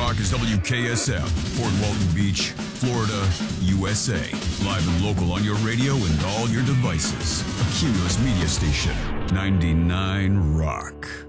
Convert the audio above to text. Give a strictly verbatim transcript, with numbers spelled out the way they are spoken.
Rock is W K S F, Port Walton Beach, Florida, U S A. Live and local on your radio and all your devices. A Cumulus media station. ninety-nine Rock.